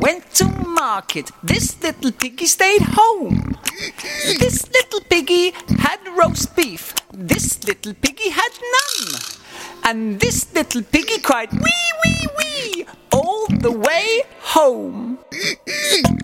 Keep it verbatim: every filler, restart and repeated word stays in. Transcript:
went to market. This little piggy stayed home. This little piggy had roast beef. This little piggy had none. And this little piggy cried wee, wee, wee all the way home.